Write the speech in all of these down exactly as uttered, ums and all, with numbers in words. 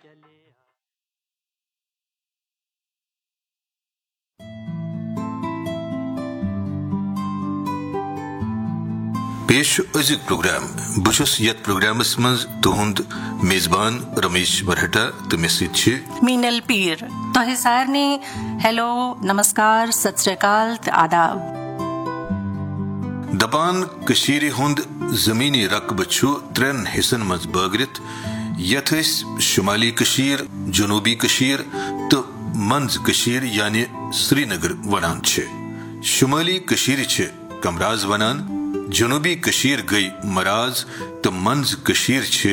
पेश अजुक प्रोग्राम बुशस यत प्रोग्रामस मज तुहुंद मेजबान रमेश बरहटा तो मे सि मीनल पीर तोहे सारने हेलो नमस्कार सत श्री अकाल ते आदाब दपान कशीर हुंद जमीनी रकब छु त्रेन हिस्सन मज बगरित यथ शुमाली कशीर जनूबी कशीर तो मंज कशीर यानी श्रीनगर वनान छे। शुमाली कशीर छे कमराज वनान, जनूबी कशीर गई मराज तो मंज कशीर छे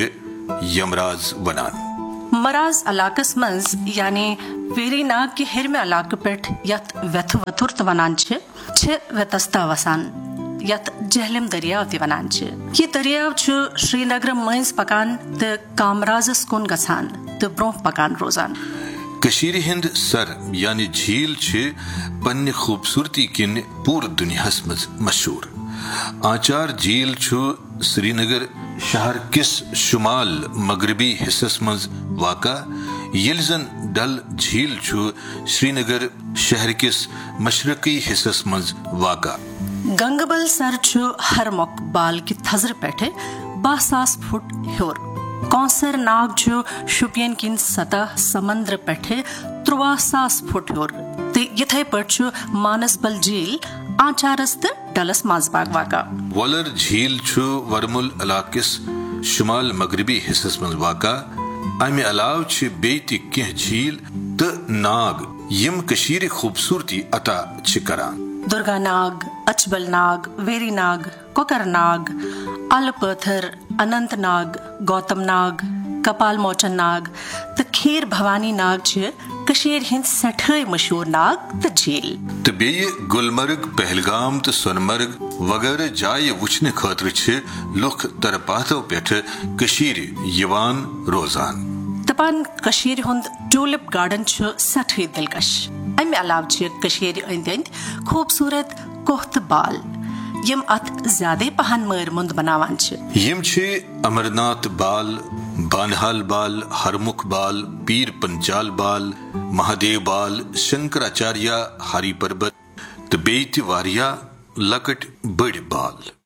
यमराज वनान। मराज इलाकस मंज यानी वेरीनाग के हिरमे इलाके पेट यत व्यथ वथुर्त वनान छे छे व्यतस्ता वसान यत जहलम दरियाव ति वनान छे। ये दरियाव छु श्रीनगर मंज पकान ते कामराजस कुन गसान ते ब्रोह पकान रोजान। कशीर हिंद सर यानी झील छे पन्ने खूबसूरती किन पूर दुनियास मज मशहूर। आचार झील छु श्रीनगर शहर किस शुमाल मगरबी हिस्सस मज वाका, यिलजन डल झील छु श्रीनगर शहर किस मशरकी हिस्सस मज वाका। गंगबल सर छु हरमुख बाल की थजर पेठे बासास फुट ह्योर। कौसर नाग छु शुपियन किन सतह समंद्र पेठे त्रुवासास फुट ह्योर ते यथे पर छु मानसबल झील आचारस ते डलस माजबाग वाका। वलर झील छु वर्मुल इलाकिस शुमाल मगरबी हिस्सस मज वाका। अमे अलाव छ बेति केह झील ते नाग यम कशीर खूबसूरती अता छ करान। दुर्गा नाग, अचबल नाग, वेरी नाग, कोकर नाग, आलपथर, अनंत नाग, गौतम नाग, कपाल मोचन नाग ते खीर भवानी नाग छ कशीर हिंद सठे मशहूर नाग ते झील। ते बेये गुलमर्ग, पहलगाम ते सोनमर्ग वगैरह जाय वुचने खातिर छ लुख तरपातो पेठ कशीर यवान रोजान। तपान कशीर हुंद ट्यूलिप गार्डन छ सठे दिलकश। अमे अलाव छ कशीर अंद अंद खूबसूरत कोहत बाल यम अत ज्यादा पहन मर मुंद बनावान छ। यम छ अमरनाथ बाल, बानहाल बाल, हरमुख बाल, पीर पंचाल बाल, महादेव बाल, शंकराचार्य हरि पर्वत तो बेति वारिया लकट बड़ बाल।